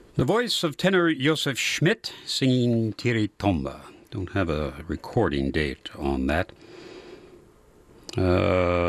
The voice of tenor Josef Schmidt singing Tiri Tomba. Don't have a recording date on that.